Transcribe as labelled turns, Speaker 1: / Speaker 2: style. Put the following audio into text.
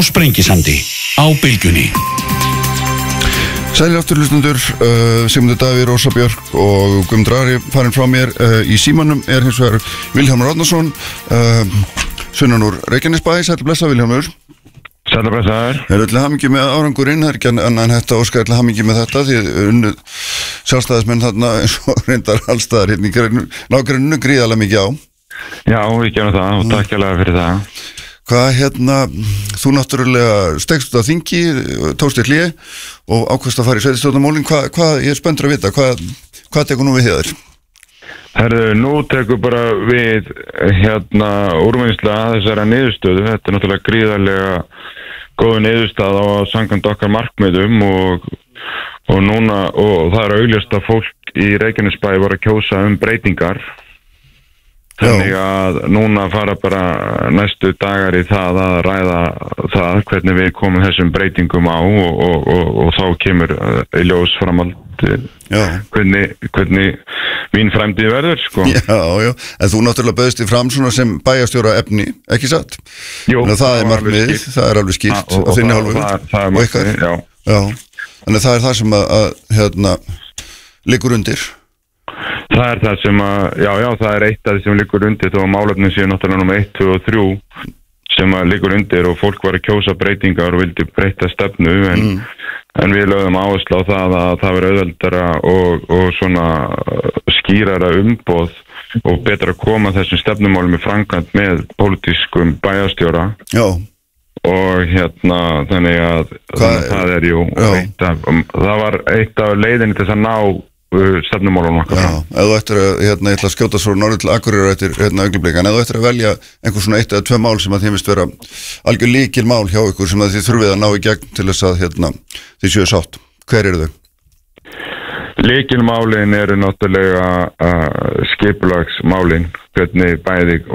Speaker 1: Sprengisandi á Bylgjunni.
Speaker 2: Sælir aftur hlustendur, Sigmundur Davíð, Rósa Björk og Guðmundur Ari farin frá mér. Í símanum hins vegar Vilhjálmur Árnason, sunnan úr Reykjanesbæ. Sæll blessa Vilhjálmur.
Speaker 3: Sæll blessaður.
Speaker 2: Til hamingju með árangurinn, það ekki annað en þetta óskar til hamingju með þetta, því unnu sjálfstæðismenn þarna eins og reyndar allstaðar hérna í nágrenninu gríðarlega mikið á.
Speaker 3: Já, við gerum það og takk hérlega fyrir það.
Speaker 2: Hvað þú náttúrulega stegst út á þingi, tókst í hlé og ákvæmst að fara í sveitarstjórnarmálin. Hvað ég er spenntur að vita, hvað tekur nú við hér?
Speaker 3: Herðu, nú tekur bara við úrvinnsla þessara niðurstöðu. Þetta er náttúrulega gríðarlega góð niðurstaða á samkvæmt okkar markmiðum og núna, og það er augljóst að fólk í Reykjanesbæ var að kjósa breytingar. Þannig að núna fara bara næstu dagar í það að ræða það hvernig við komum þessum breytingum á og þá kemur í ljós framhald hvernig mín framtíð verður, sko.
Speaker 2: Já, en þú náttúrulega bauðst þig fram svona sem bæjarstjóra efni, ekki satt?
Speaker 3: Jú,
Speaker 2: það er markmið, það er alveg skýrt á þinni hálfu.
Speaker 3: Það er markmið,
Speaker 2: já. Þannig að það er það sem liggur undir.
Speaker 3: Það er það sem það er eitt af því sem liggur undir, þó að málefnin séu náttúrulega nummer 1, 2 og 3 sem liggur undir og fólk var að kjósa breytingar og vildi breyta stefnu en við lögðum áherslu á það að það verður auðveldara og svona skýrara umboð og betra að koma þessum stefnumálum í framkvæmd með pólitískum bæjarstjóra. Já. Og þannig að það er það var eitt af leiðinni til þess að ná stefnumálunum okkar.
Speaker 2: Já, ef þú ættir að, ég ætla að skjóta svo norður til Akureyrar eftir augnablik, en ef þú ættir að velja einhver svona 1 eða 2 mál sem að þið finnst vera algjör lykilmál hjá ykkur sem að þið þurfið að ná í gegn til þess að þið séu sátt, hver eru þau?
Speaker 3: Lykilmálin eru náttúrulega skipulagsmálin, hvernig bæði